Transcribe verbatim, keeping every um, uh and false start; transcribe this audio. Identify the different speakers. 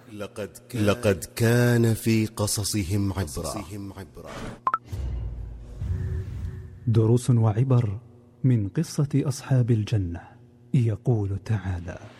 Speaker 1: لقد كان, لقد كان في قصصهم عبرة.
Speaker 2: دروس وعبر من قصة أصحاب الجنة. يقول تعالى: